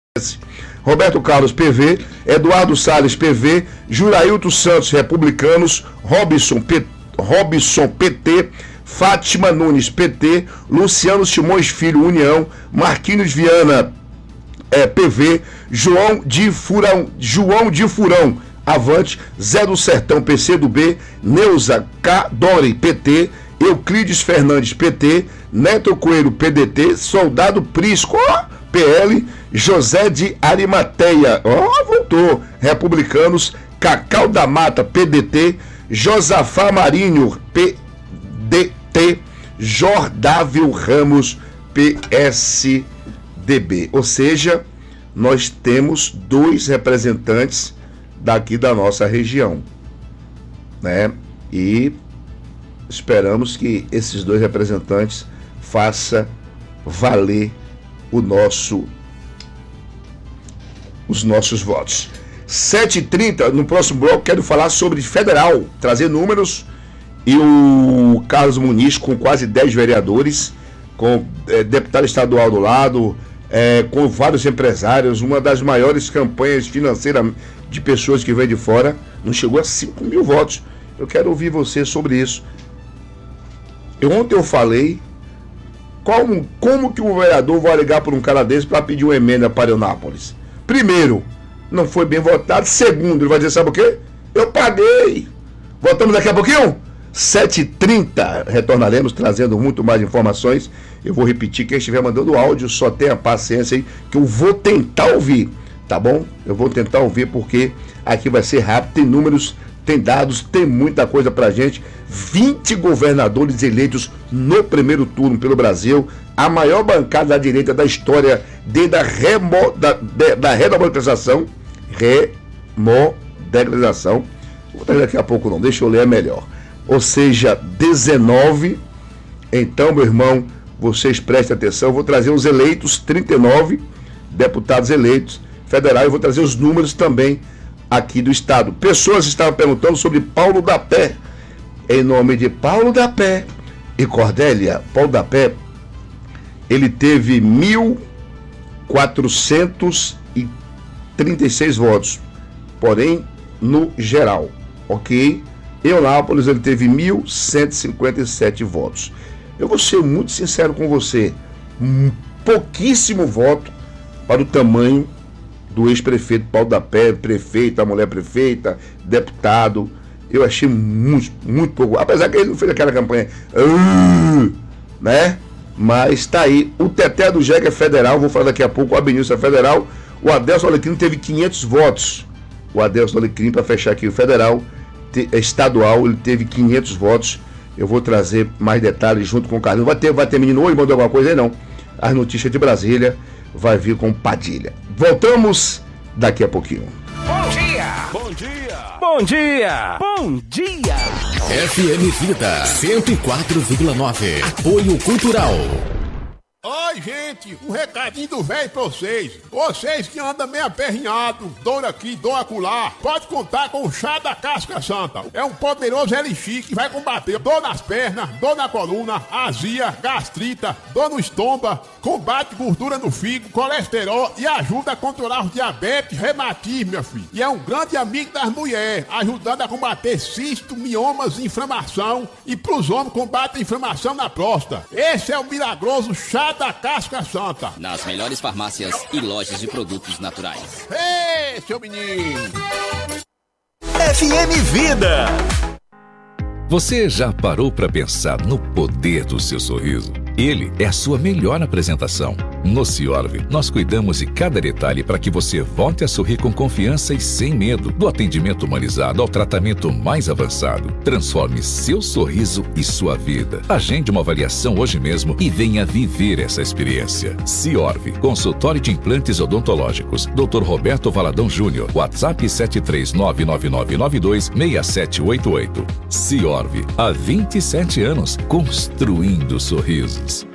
Roberto Carlos, PV, Eduardo Salles, PV, Jurailton Santos, Republicanos, Robson, PT, Fátima Nunes, PT, Luciano Simões Filho, União, Marquinhos Viana, PV, João de Furão, Avante, Zé do Sertão, PCdoB, Neuza Cadori, PT, Euclides Fernandes, PT, Neto Coelho, PDT, Soldado Prisco, PL, José de Arimateia, voltou, Republicanos, Cacau da Mata, PDT, Josafá Marinho, PDT, Jordávio Ramos, PSDB. Ou seja, nós temos 2 representantes daqui da nossa região, né? E esperamos que esses 2 representantes façam valer os nossos votos. 7h30, no próximo bloco, quero falar sobre federal, trazer números, e o Carlos Muniz com quase 10 vereadores, com deputado estadual do lado, com vários empresários, uma das maiores campanhas financeiras de pessoas que vêm de fora, não chegou a 5 mil votos. Eu quero ouvir você sobre isso. Ontem eu falei como que o vereador vai ligar por um cara desse para pedir uma emenda para Eunápolis. Primeiro, não foi bem votado. Segundo, ele vai dizer, sabe o quê? Eu paguei. Voltamos daqui a pouquinho? 7h30, retornaremos trazendo muito mais informações. Eu vou repetir, quem estiver mandando áudio, só tenha paciência aí, que eu vou tentar ouvir, tá bom? Eu vou tentar ouvir, porque aqui vai ser rápido, tem números, tem dados, tem muita coisa pra gente. 20 governadores eleitos no primeiro turno pelo Brasil, a maior bancada da direita da história desde a remodelização. Vou trazer daqui a pouco não, deixa eu ler melhor. Ou seja, 19. Então, meu irmão, vocês prestem atenção, eu vou trazer os eleitos, 39 deputados eleitos federais, eu vou trazer os números também aqui do estado. Pessoas estavam perguntando sobre Paulo da Pé. Em nome de Paulo da Pé e Cordélia, Paulo da Pé, ele teve 1.436 votos, porém no geral, ok? Em Eunápolis ele teve 1.157 votos. Eu vou ser muito sincero com você, pouquíssimo voto para o tamanho do ex-prefeito Paulo da Pé, prefeito, a mulher prefeita, deputado. Eu achei muito pouco, apesar que ele não fez aquela campanha, né? Mas tá aí, o Teté do Jegue é federal, vou falar daqui a pouco, o Abenilson é federal, o Adelson Alecrim teve 500 votos, o Adelson Alecrim, para fechar aqui o federal, estadual, ele teve 500 votos, eu vou trazer mais detalhes junto com o Carlinhos, vai ter menino hoje, mandou alguma coisa aí não, as notícias de Brasília, vai vir com Padilha. Voltamos daqui a pouquinho. Bom dia! Bom dia! Bom dia! Bom dia! FM Vida 104,9. Apoio Cultural. Oi, gente, um recadinho do velho pra vocês. Vocês que andam meio aperrinhado, dor aqui, dor acolá, pode contar com o chá da casca santa. É um poderoso elixir que vai combater dor nas pernas, dor na coluna, azia, gastrita, dor no estômago, combate gordura no fígado, colesterol e ajuda a controlar os diabetes, reumatismo, meu filho. E é um grande amigo das mulheres, ajudando a combater cisto, miomas, inflamação, e pros homens combate a inflamação na próstata. Esse é o milagroso chá da casca santa. Nas melhores farmácias e lojas de produtos naturais. Ei, seu menino! FM Vida. Você já parou para pensar no poder do seu sorriso? Ele é a sua melhor apresentação. No Ciorv, nós cuidamos de cada detalhe para que você volte a sorrir com confiança e sem medo. Do atendimento humanizado ao tratamento mais avançado. Transforme seu sorriso e sua vida. Agende uma avaliação hoje mesmo e venha viver essa experiência. Ciorv, consultório de implantes odontológicos. Dr. Roberto Valadão Júnior. WhatsApp 73999926788. Ciorv, há 27 anos, construindo sorrisos.